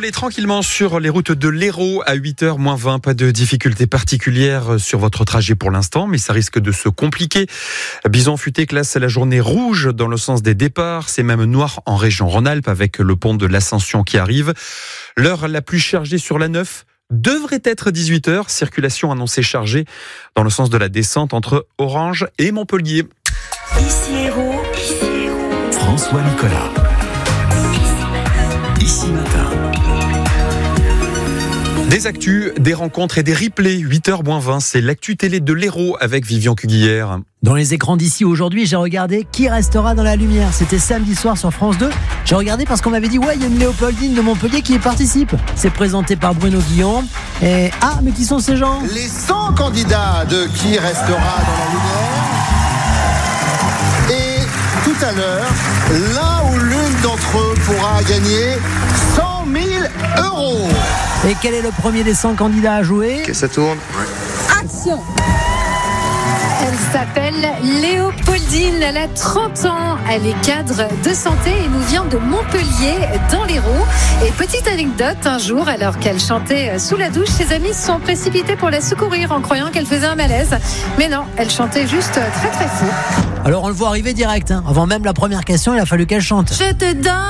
roulez tranquillement sur les routes de l'Hérault à 8h moins 20. Pas de difficultés particulières sur votre trajet pour l'instant, mais ça risque de se compliquer. Bison Futé classe la journée rouge dans le sens des départs. C'est même noir en région Rhône-Alpes avec le pont de l'Ascension qui arrive. L'heure la plus chargée sur la 9 devrait être 18h. Circulation annoncée chargée dans le sens de la descente entre Orange et Montpellier. Ici Hérault. François Nicolas. Ici Matin. Des actus, des rencontres et des replays. 8h moins 20, c'est l'actu télé de l'Hérault avec Vivian Cuguière. Dans les écrans d'ici aujourd'hui, j'ai regardé Qui restera dans la lumière. C'était samedi soir sur France 2. J'ai regardé parce qu'on m'avait dit ouais, il y a une Léopoldine de Montpellier qui y participe. C'est présenté par Bruno Guillon. Et mais qui sont ces gens ? Les 100 candidats de Qui restera dans la lumière. Et tout à l'heure, l'un ou l'une d'entre eux pourra gagner 100 000 euros. Et quel est le premier des 100 candidats à jouer ? Ça tourne. Action! Elle s'appelle Léopoldine, elle a 30 ans, elle est cadre de santé et nous vient de Montpellier dans l'Hérault. Et petite anecdote, un jour alors qu'elle chantait sous la douche, ses amis se sont précipités pour la secourir en croyant qu'elle faisait un malaise. Mais non, elle chantait juste très très faux. Alors on le voit arriver direct. Avant même la première question, il a fallu qu'elle chante. Je te donne